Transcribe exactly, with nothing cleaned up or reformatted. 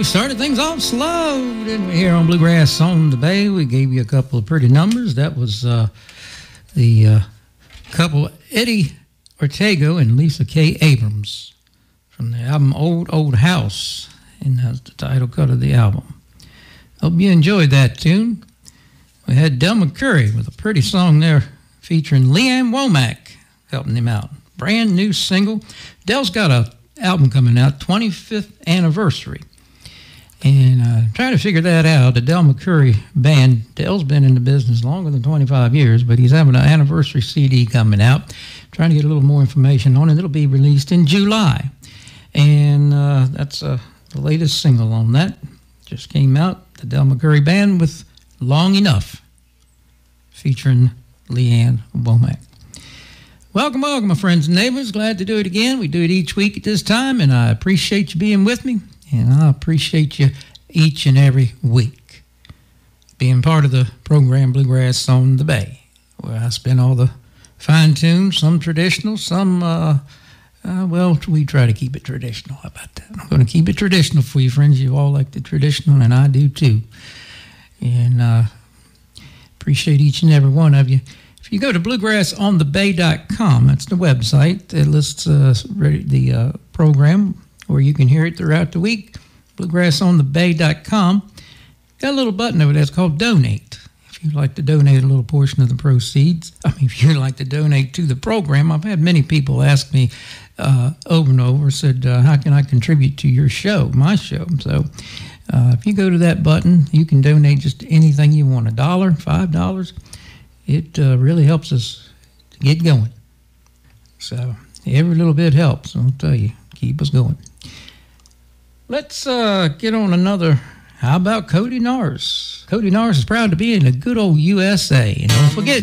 started things off slow, didn't we? Here on Bluegrass on the Bay, we gave you a couple of pretty numbers. That was uh, the uh, couple Eddie Ortega and Lisa K. Abrams from the album Old Old House, and that's the title cut of the album. Hope you enjoyed that tune. We had Del McCoury with a pretty song there featuring Leanne Womack helping him out. Brand new single. Del's got a album coming out, twenty-fifth anniversary. And uh, trying to figure that out, the Del McCoury Band, Del's been in the business longer than twenty-five years, but he's having an anniversary C D coming out. Trying to get a little more information on it. It'll be released in July. And uh, that's uh, the latest single on that. Just came out, the Del McCoury Band with Long Enough, featuring Leanne Womack. Welcome, welcome, my friends and neighbors. Glad to do it again. We do it each week at this time, and I appreciate you being with me. And I appreciate you each and every week being part of the program Bluegrass on the Bay, where I spin all the fine tunes, some traditional, some, uh, uh, well, we try to keep it traditional. How about that? I'm going to keep it traditional for you, friends. You all like the traditional, and I do too. And uh, appreciate each and every one of you. If you go to bluegrass on the bay dot com, that's the website that lists uh, the uh, program, or you can hear it throughout the week, bluegrass on the bay dot com. Got a little button over there. It's called Donate. If you'd like to donate a little portion of the proceeds, I mean, if you'd like to donate to the program, I've had many people ask me uh, over and over, said, uh, how can I contribute to your show, my show? So uh, if you go to that button, you can donate just anything you want, a dollar, five dollars. It uh, really helps us to get going. So every little bit helps, I'll tell you. Keep us going. Let's uh, get on another. How about Cody Norris? Cody Norris is proud to be in the good old U S A. And don't forget,